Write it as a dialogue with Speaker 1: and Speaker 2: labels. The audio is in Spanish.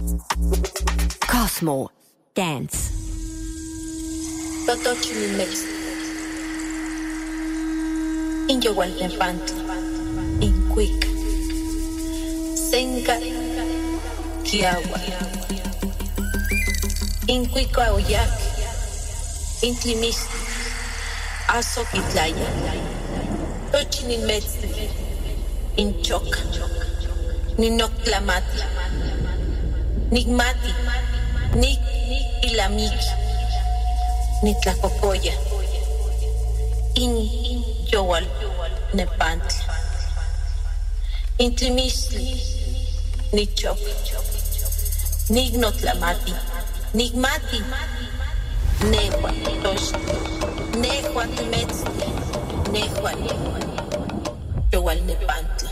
Speaker 1: Cosmo Dance.
Speaker 2: Totochilimex. Inyohualtepantli. Incuic. Senca. Kiagua. Incuico Aoyac. Intlimistli. Azoquitlaya. Tochilimex. Inchoc. Ninoctlamati. Nigmati. Nik ilamiki. Nitlacocoya. In Yowal Nepantla. Intlimistli. Nichop. Nignotlamati. Nigmati. Nehua tosh. Nehua timetzli. Nehua Yowal Nepantla.